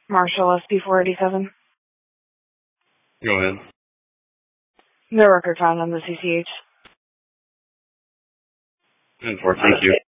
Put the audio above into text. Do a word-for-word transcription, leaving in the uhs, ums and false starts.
Marshall S P four eighty-seven. Go ahead. No record found on the C C H. ten four, thank you.